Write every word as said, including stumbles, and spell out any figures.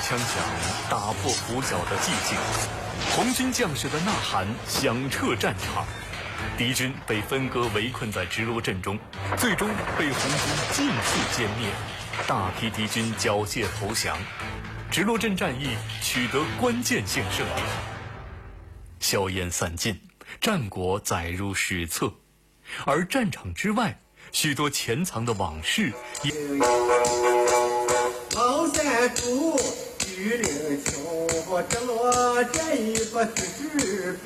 枪响，打破拂晓的寂静。红军将士的呐喊响彻战场，敌军被分割围困在直罗镇中，最终被红军尽数歼灭，大批敌军缴械投降。直罗镇战役取得关键性胜利，硝烟散尽，战果载入史册。而战场之外，许多潜藏的往事也。 老三主举令求直罗这一个是